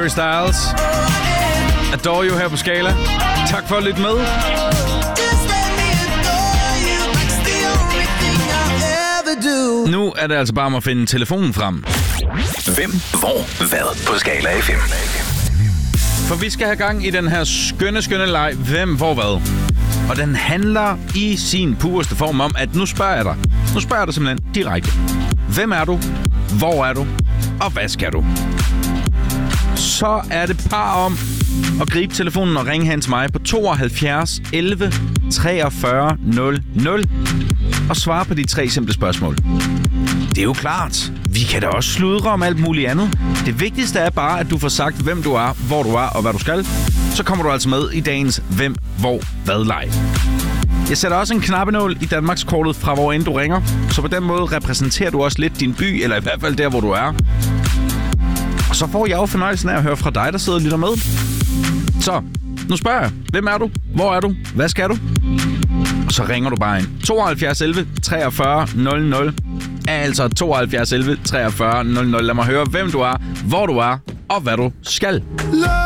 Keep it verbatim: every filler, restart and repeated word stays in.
Harry Styles. Adore You her på Skala. Tak for at lytte med. Nu er det altså bare om at finde telefonen frem. Hvem, hvor, hvad på Skala F M. For vi skal have gang i den her skønne, skønne leg. Hvem, hvor, hvad. Og den handler i sin pureste form om, at nu spørger jeg dig. Nu spørger jeg dig simpelthen direkte. Hvem er du? Hvor er du? Og hvad skal du? Så er det par om at gribe telefonen og ringe hen til mig på tooghalvfjerds elleve treogfyrre nul nul og svare på de tre simple spørgsmål. Det er jo klart. Vi kan da også sludre om alt muligt andet. Det vigtigste er bare, at du får sagt, hvem du er, hvor du er og hvad du skal. Så kommer du altså med i dagens Hvem, Hvor, Hvad-leg. Jeg sætter også en knappenål i Danmarkskortet fra hvor end du ringer. Så på den måde repræsenterer du også lidt din by, eller i hvert fald der, hvor du er. Og så får jeg jo fornøjelsen af at høre fra dig, der sidder og lytter med. Så, nu spørger jeg. Hvem er du? Hvor er du? Hvad skal du? Og så ringer du bare ind. tooghalvfjerds elleve treogfyrre nul nul. Altså tooghalvfjerds elleve treogfyrre nul nul. Lad mig høre, hvem du er, hvor du er og hvad du skal.